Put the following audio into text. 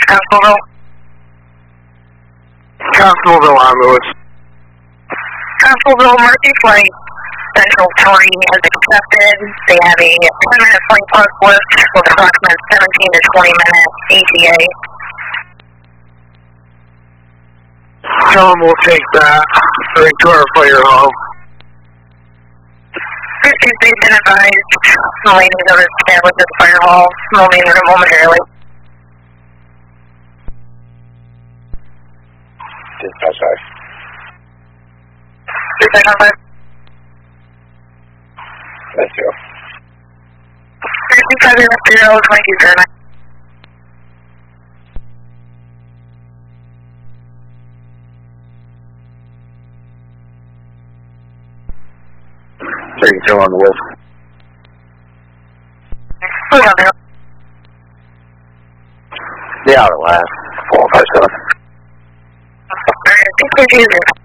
Constableville. Constableville on Lewis. Constableville, Murphy Flight Central 3 has accepted. They have a 10-minute flight plus lift with approximate 17 to 20 minute ETA. Tell them we'll take that right to our fire hall. They've been advised. The ladies are established at the fire hall. They'll be in the room momentarily. Dispatch 5. Dispatch 5. Let's go. 2209. Still on the Wolf. Yeah, the last 457. Alright, I think we're